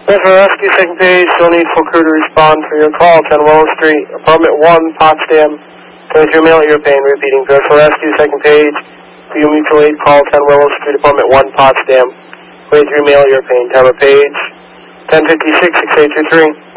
For rescue, second page, still need full crew to respond for your call. 10 Willow Street, apartment 1, Potsdam. 23 mail at your pain, repeating. For rescue, second page, view mutual aid call. 10 Willow Street, apartment 1, Potsdam. 23 mail at your pain. Time of page 10:56, 6823.